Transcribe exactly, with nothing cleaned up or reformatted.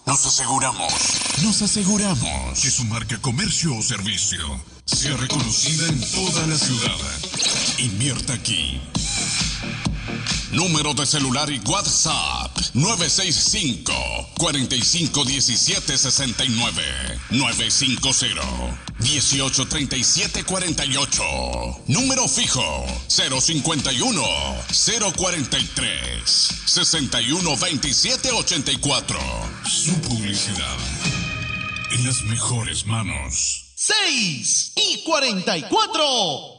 Nos aseguramos, nos aseguramos que su marca, comercio o servicio sea reconocida en toda la ciudad. Invierta aquí. Número de celular y WhatsApp nueve seis cinco, cuatro cinco uno siete seis nueve, nueve cinco cero, uno ocho tres siete cuatro ocho. Número fijo cero cinco uno, cero cuatro tres, seis uno dos siete ocho cuatro. Su publicidad en las mejores manos. seis y cuarenta y cuatro.